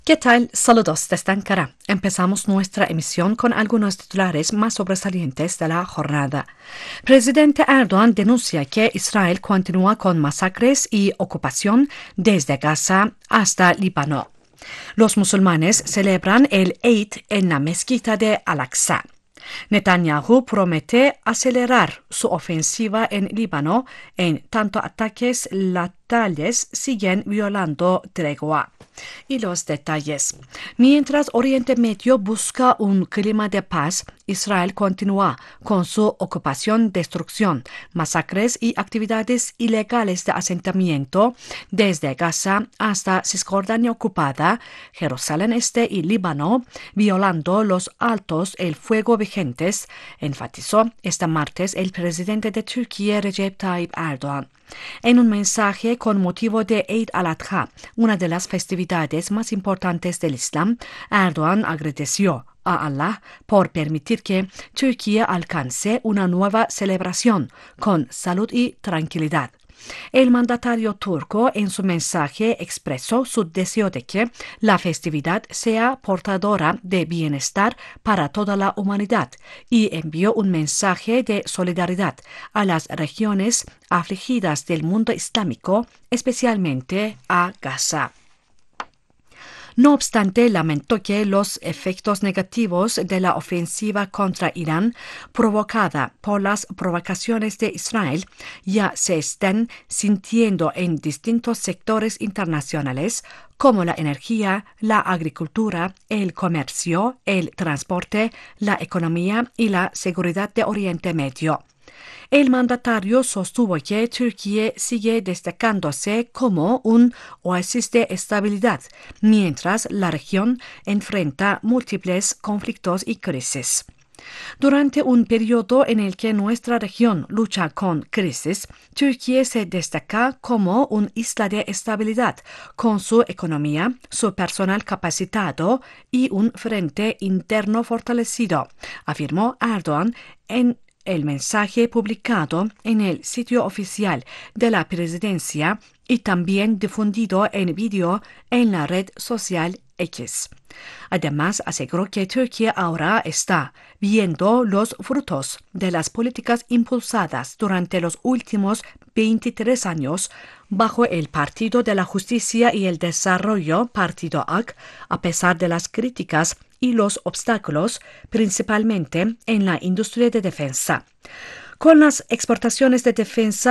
¿Qué tal? Saludos desde Ankara. Empezamos nuestra emisión con algunos titulares más sobresalientes de la jornada. Presidente Erdogan denuncia que Israel continúa con masacres y ocupación desde Gaza hasta Líbano. Los musulmanes celebran el Eid en la mezquita de Al-Aqsa. Netanyahu promete acelerar su ofensiva en Líbano en tanto ataques letales siguen violando tregua. Y los detalles. Mientras Oriente Medio busca un clima de paz, Israel continúa con su ocupación, destrucción, masacres y actividades ilegales de asentamiento desde Gaza hasta Cisjordania ocupada, Jerusalén Este y Líbano, violando los altos el fuego vigentes, enfatizó este martes el presidente de Turquía, Recep Tayyip Erdogan. En un mensaje con motivo de Eid al-Adha, una de las festividades más importantes del Islam, Erdogan agradeció a Allah por permitir que Turquía alcance una nueva celebración con salud y tranquilidad. El mandatario turco en su mensaje expresó su deseo de que la festividad sea portadora de bienestar para toda la humanidad y envió un mensaje de solidaridad a las regiones afligidas del mundo islámico, especialmente a Gaza. No obstante, lamentó que los efectos negativos de la ofensiva contra Irán provocada por las provocaciones de Israel ya se estén sintiendo en distintos sectores internacionales como la energía, la agricultura, el comercio, el transporte, la economía y la seguridad de Oriente Medio. El mandatario sostuvo que Turquía sigue destacándose como un oasis de estabilidad, mientras la región enfrenta múltiples conflictos y crisis. Durante un periodo en el que nuestra región lucha con crisis, Turquía se destaca como una isla de estabilidad, con su economía, su personal capacitado y un frente interno fortalecido, afirmó Erdogan en el mensaje publicado en el sitio oficial de la presidencia y también difundido en vídeo en la red social X. Además, aseguró que Turquía ahora está viendo los frutos de las políticas impulsadas durante los últimos 23 años bajo el Partido de la Justicia y el Desarrollo, Partido AK, a pesar de las críticas y los obstáculos, principalmente en la industria de defensa. Con las exportaciones de defensa